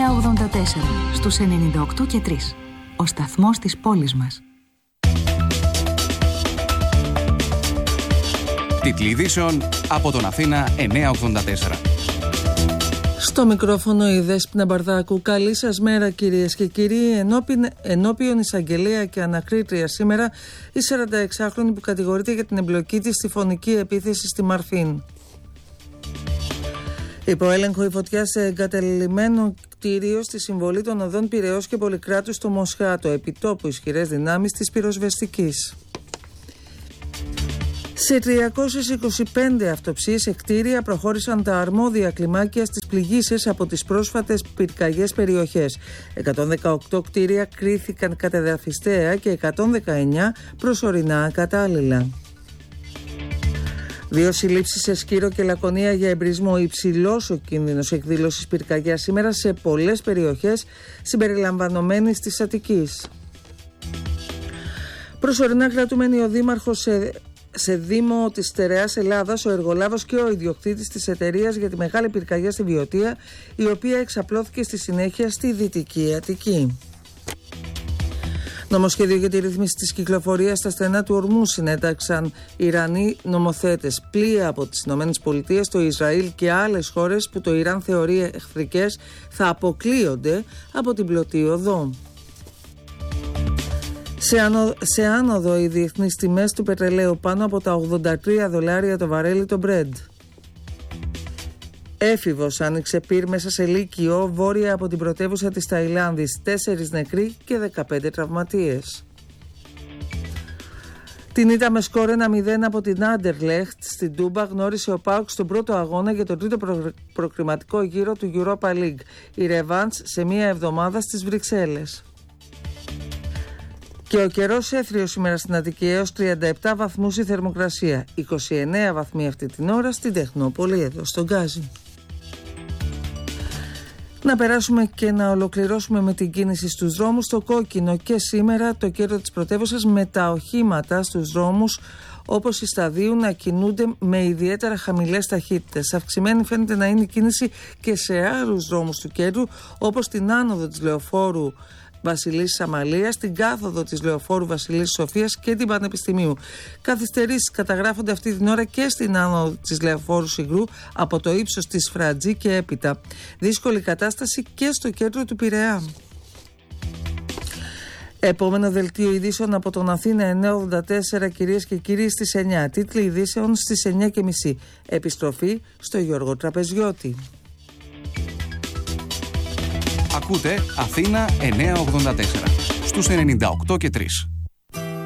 984 στους 98 και 3. Ο σταθμός της πόλης μας. Τίτλοι ειδήσεων από τον Αθήνα 984. Στο μικρόφωνο η Δέσποινα Μπαρδάκου. Καλή σας μέρα κυρίες και κύριοι. Ενώπιον εισαγγελέα και ανακρίτρια σήμερα η 46χρονη που κατηγορείται για την εμπλοκή της στη φωνική επίθεση στη Μαρφίν. Υποέλεγχο η φωτιά σε εγκατελειμμένο κτίριο στη συμβολή των οδών Πειραιώς και Πολυκράτου στο Μοσχάτο, επιτόπου ισχυρές δυνάμεις της πυροσβεστικής. Σε 325 αυτοψίες σε κτίρια προχώρησαν τα αρμόδια κλιμάκια στις πληγήσεις από τις πρόσφατες πυρκαγιές περιοχές. 118 κτίρια κρίθηκαν κατεδαφιστέα και 119 προσωρινά ακατάλληλα. 2 συλλήψεις σε Σκύρο και Λακωνία για εμπρισμό. Υψηλός ο κίνδυνος εκδήλωσης πυρκαγιάς σήμερα σε πολλές περιοχές συμπεριλαμβανομένης της Αττικής. Προσωρινά κρατούμενοι ο δήμαρχος σε Δήμο της Στερεάς Ελλάδας, ο εργολάβος και ο ιδιοκτήτης της εταιρείας για τη μεγάλη πυρκαγιά στη Βιωτία, η οποία εξαπλώθηκε στη συνέχεια στη Δυτική Αττική. Νομοσχέδιο για τη ρύθμιση της κυκλοφορίας στα στενά του Ορμού συνέταξαν Ιρανοί νομοθέτες. Πλοία από τις ΗΠΑ, το Ισραήλ και άλλες χώρες που το Ιράν θεωρεί εχθρικές θα αποκλείονται από την πλωτή οδό. Σε άνοδο οι διεθνείς τιμές του πετρελαίου, πάνω από τα $83 το βαρέλι το Brent. Έφηβος άνοιξε πυρ μέσα σε λύκειο βόρεια από την πρωτεύουσα της Ταϊλάνδης. 4 νεκροί και 15 τραυματίες. Την ήττα με σκόρ 1-0 από την Άντερλεχτ στην Τούμπα γνώρισε ο ΠΑΟΚ στον πρώτο αγώνα για τον τρίτο προκριματικό γύρο του Europa League. Η ρεβάνς σε μία εβδομάδα στις Βρυξέλλες. Και ο καιρός έθριος σήμερα στην Αττική, έως 37 βαθμούς η θερμοκρασία. 29 βαθμοί αυτή την ώρα στην Τεχνόπολη, εδώ στον Γκάζι. Να περάσουμε και να ολοκληρώσουμε με την κίνηση στους δρόμους. Στο κόκκινο και σήμερα το κέντρο της πρωτεύουσας, με τα οχήματα στους δρόμους όπως η Σταδίου να κινούνται με ιδιαίτερα χαμηλές ταχύτητες. Αυξημένη φαίνεται να είναι η κίνηση και σε άλλους δρόμους του κέντρου, όπως την άνοδο της Λεωφόρου Βασιλής Αμαλίας, την κάθοδο της Λεωφόρου Βασιλής Σοφίας και την Πανεπιστημίου. Καθυστερήσεις καταγράφονται αυτή την ώρα και στην άνοδο της Λεωφόρου Συγκρού από το ύψος της Φρατζή και έπειτα. Δύσκολη κατάσταση και στο κέντρο του Πειραιά. Επόμενο δελτίο ειδήσεων από τον Αθήνα 984, κυρίες και κύριοι, στις 9. Τίτλοι ειδήσεων στις 9:30. Επιστροφή στο Γιώργο Τραπεζιώτη. Ακούτε Αθήνα 984 στους 98 και 3.